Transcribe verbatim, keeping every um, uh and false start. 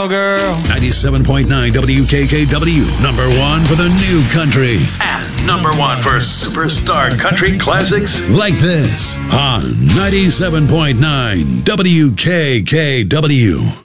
cowgirl. ninety-seven point nine W K K W, number one for the new country. And number one for superstar country classics like this on ninety-seven point nine W K K W.